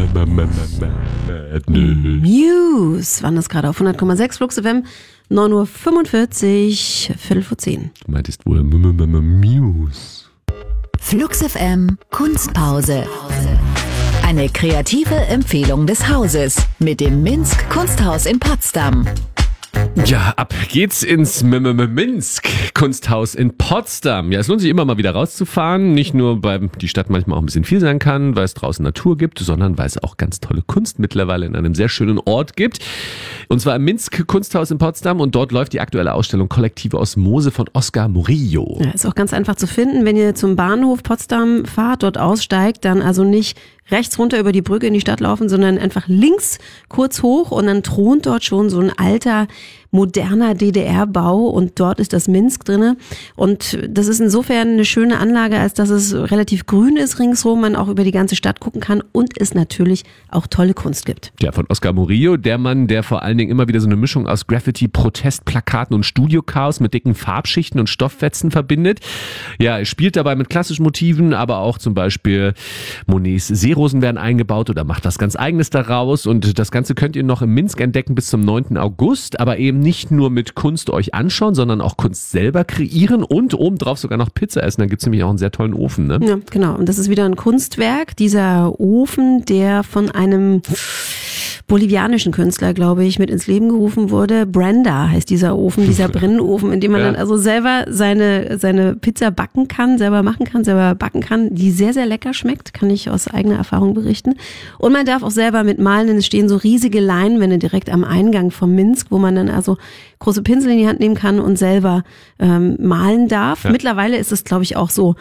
Muse waren das gerade auf 100,6 Flux FM, 9:45 Uhr, Viertel vor 10. Du meintest wohl Muse. Flux FM Kunstpause. Eine kreative Empfehlung des Hauses mit dem Minsk Kunsthaus in Potsdam. Ja, ab geht's ins Minsk Kunsthaus in Potsdam. Ja, es lohnt sich immer mal wieder rauszufahren. Nicht nur, weil die Stadt manchmal auch ein bisschen viel sein kann, weil es draußen Natur gibt, sondern weil es auch ganz tolle Kunst mittlerweile in einem sehr schönen Ort gibt. Und zwar im Minsk Kunsthaus in Potsdam. Und dort läuft die aktuelle Ausstellung Kollektive Osmose von Oskar Murillo. Ja, ist auch ganz einfach zu finden. Wenn ihr zum Bahnhof Potsdam fahrt, dort aussteigt, dann also nicht rechts runter über die Brücke in die Stadt laufen, sondern einfach links kurz hoch und dann thront dort schon so ein alter, moderner DDR-Bau und dort ist das Minsk drinne. Und das ist insofern eine schöne Anlage, als dass es relativ grün ist ringsherum, man auch über die ganze Stadt gucken kann und es natürlich auch tolle Kunst gibt. Ja, von Oskar Murillo, der Mann, der vor allen Dingen immer wieder so eine Mischung aus Graffiti, Protestplakaten und Studiochaos mit dicken Farbschichten und Stofffetzen verbindet. Ja, er spielt dabei mit klassischen Motiven, aber auch zum Beispiel Monets Seerosen werden eingebaut oder macht was ganz Eigenes daraus. Und das Ganze könnt ihr noch im Minsk entdecken bis zum 9. August, aber eben nicht nur mit Kunst euch anschauen, sondern auch Kunst selber kreieren und obendrauf sogar noch Pizza essen. Da gibt's nämlich auch einen sehr tollen Ofen, ne? Ja, genau. Und das ist wieder ein Kunstwerk. Dieser Ofen, der von einem bolivianischen Künstler, glaube ich, mit ins Leben gerufen wurde. Brenda heißt dieser Ofen, dieser Brennofen, in dem man dann also selber seine Pizza backen kann, selber machen kann, selber backen kann, die sehr, sehr lecker schmeckt, kann ich aus eigener Erfahrung berichten. Und man darf auch selber mitmalen, denn es stehen so riesige Leinwände direkt am Eingang vom Minsk, wo man dann also große Pinsel in die Hand nehmen kann und selber malen darf. Ja. Mittlerweile ist es, glaube ich, auch so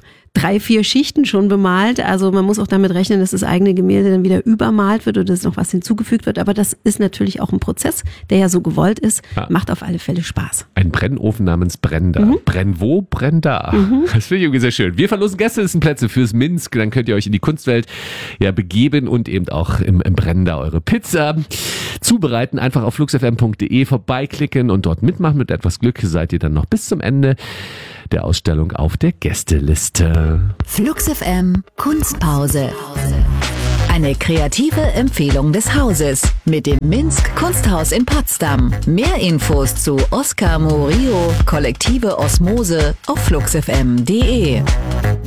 3-4 Schichten schon bemalt. Also man muss auch damit rechnen, dass das eigene Gemälde dann wieder übermalt wird oder dass noch was hinzugefügt wird. Aber das ist natürlich auch ein Prozess, der ja so gewollt ist. Ja. Macht auf alle Fälle Spaß. Ein Brennofen namens Brenda. Brenn wo? Brenn da. Das finde ich irgendwie sehr schön. Wir verlosen Gästelistenplätze fürs Minsk. Dann könnt ihr euch in die Kunstwelt begeben und eben auch im Brenda eure Pizza zubereiten. Einfach auf fluxfm.de vorbeiklicken und dort mitmachen. Mit etwas Glück seid ihr dann noch bis zum Ende der Ausstellung auf der Gästeliste. Flux FM Kunstpause. Eine kreative Empfehlung des Hauses mit dem Minsk Kunsthaus in Potsdam. Mehr Infos zu Oskar Murillo Kollektive Osmose auf fluxfm.de.